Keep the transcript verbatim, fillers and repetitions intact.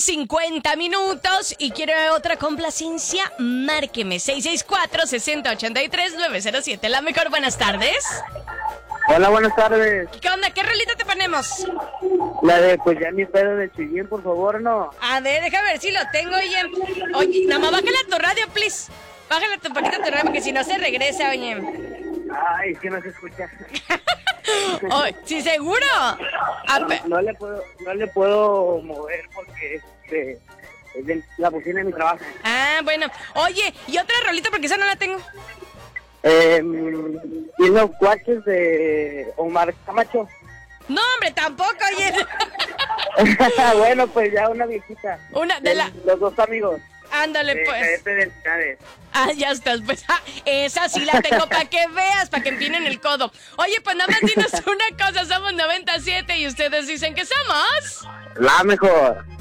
cincuenta minutos y quiere otra complacencia, márqueme seis seis cuatro, seis cero ocho tres, nueve cero siete. La mejor, buenas tardes. Hola, buenas tardes. ¿Qué onda? ¿Qué rolita te ponemos? La de pues ya mi pedo de Chuyín, por favor, ¿no? A ver, déjame ver si lo tengo, oye. Oye, nada más bájale a tu radio, please. Bájale un poquito a tu radio porque si no se regresa, oye. Ay, es que no se escucha. Oh, ¿sí, seguro? Ah, No, pe- no le puedo, no le puedo mover porque este, es de la bocina de mi trabajo. ah, bueno. Oye, y otra rolita porque esa no la tengo. Eh, y los cuaches de Omar Camacho. No, hombre, tampoco, oye. Bueno, pues ya una viejita. Una de la... Los dos amigos. Ándale, de pues. Cadete de Entidades. Ah, ya estás, pues. Ah, esa sí la tengo para que veas, para que empinen el codo. Oye, pues nada más dinos una cosa, somos noventa y siete y ustedes dicen que somos... La mejor.